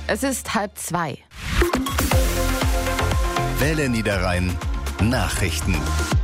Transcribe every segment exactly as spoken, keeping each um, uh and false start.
Es ist halb zwei. Welle Niederrhein Nachrichten.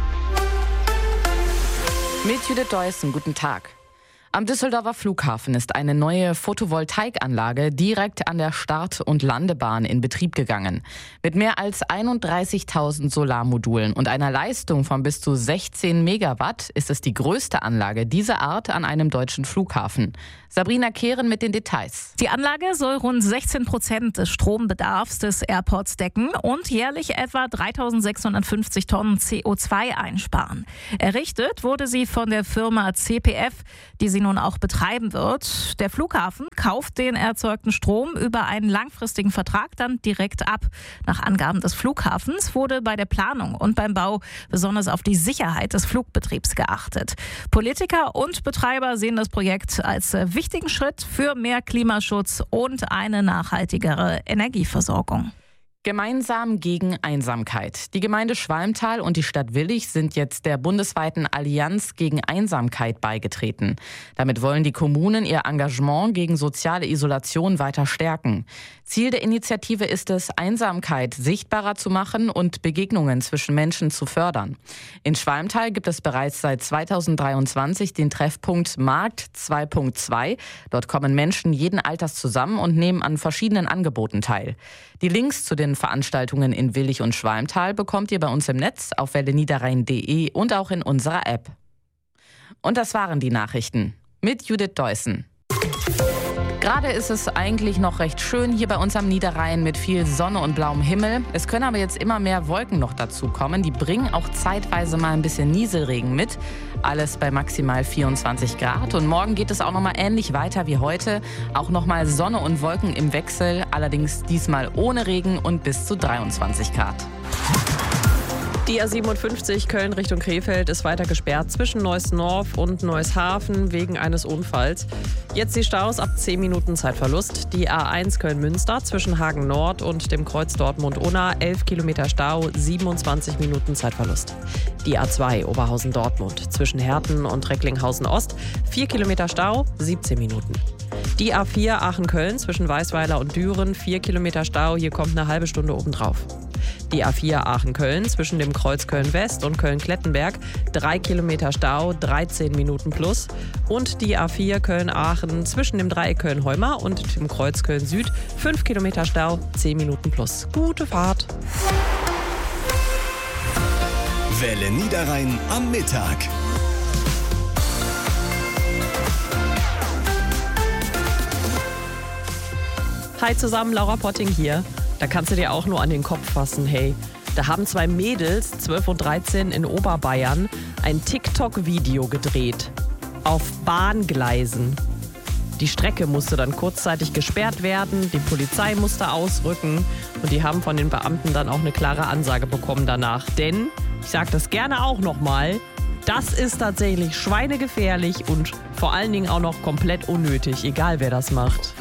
Mit Judith Deussen, guten Tag. Am Düsseldorfer Flughafen ist eine neue Photovoltaikanlage direkt an der Start- und Landebahn in Betrieb gegangen. Mit mehr als einunddreißigtausend Solarmodulen und einer Leistung von bis zu sechzehn Megawatt ist es die größte Anlage dieser Art an einem deutschen Flughafen. Sabrina Kehren mit den Details. Die Anlage soll rund sechzehn Prozent des Strombedarfs des Airports decken und jährlich etwa dreitausendsechshundertfünfzig Tonnen C O zwei einsparen. Errichtet wurde sie von der Firma C P F, die sie nun auch betreiben wird. Der Flughafen kauft den erzeugten Strom über einen langfristigen Vertrag dann direkt ab. Nach Angaben des Flughafens wurde bei der Planung und beim Bau besonders auf die Sicherheit des Flugbetriebs geachtet. Politiker und Betreiber sehen das Projekt als wichtigen Schritt für mehr Klimaschutz und eine nachhaltigere Energieversorgung. Gemeinsam gegen Einsamkeit. Die Gemeinde Schwalmtal und die Stadt Willich sind jetzt der bundesweiten Allianz gegen Einsamkeit beigetreten. Damit wollen die Kommunen ihr Engagement gegen soziale Isolation weiter stärken. Ziel der Initiative ist es, Einsamkeit sichtbarer zu machen und Begegnungen zwischen Menschen zu fördern. In Schwalmtal gibt es bereits seit zweitausenddreiundzwanzig den Treffpunkt Markt zwei Punkt zwei. Dort kommen Menschen jeden Alters zusammen und nehmen an verschiedenen Angeboten teil. Die Links zu den Veranstaltungen in Willich und Schwalmtal bekommt ihr bei uns im Netz auf welle niederrhein punkt de und auch in unserer App. Und das waren die Nachrichten mit Judith Deussen. Gerade ist es eigentlich noch recht schön hier bei uns am Niederrhein mit viel Sonne und blauem Himmel. Es können aber jetzt immer mehr Wolken noch dazu kommen. Die bringen auch zeitweise mal ein bisschen Nieselregen mit. Alles bei maximal vierundzwanzig Grad. Und morgen geht es auch noch mal ähnlich weiter wie heute. Auch noch mal Sonne und Wolken im Wechsel. Allerdings diesmal ohne Regen und bis zu dreiundzwanzig Grad. Die A siebenundfünfzig Köln Richtung Krefeld ist weiter gesperrt zwischen Neuss-Norf und Neuss-Hafen wegen eines Unfalls. Jetzt die Staus ab zehn Minuten Zeitverlust. Die A eins Köln-Münster zwischen Hagen Nord und dem Kreuz Dortmund-Unna elf Kilometer Stau, siebenundzwanzig Minuten Zeitverlust. Die A zwei Oberhausen-Dortmund zwischen Herten und Recklinghausen-Ost vier Kilometer Stau, siebzehn Minuten. Die A vier Aachen-Köln zwischen Weißweiler und Düren vier Kilometer Stau, hier kommt eine halbe Stunde obendrauf. Die A vier Aachen-Köln zwischen dem Kreuz Köln-West und Köln-Klettenberg drei Kilometer Stau, dreizehn Minuten plus. Und die A vier Köln-Aachen zwischen dem Dreieck Köln-Heumar und dem Kreuz Köln-Süd fünf Kilometer Stau, zehn Minuten plus. Gute Fahrt! Welle Niederrhein am Mittag. Hi zusammen, Laura Potting hier. Da kannst du dir auch nur an den Kopf fassen, hey. Da haben zwei Mädels, zwölf und dreizehn, in Oberbayern ein TikTok-Video gedreht. Auf Bahngleisen. Die Strecke musste dann kurzzeitig gesperrt werden, die Polizei musste ausrücken und die haben von den Beamten dann auch eine klare Ansage bekommen danach. Denn, ich sage das gerne auch nochmal, das ist tatsächlich schweinegefährlich und vor allen Dingen auch noch komplett unnötig, egal wer das macht.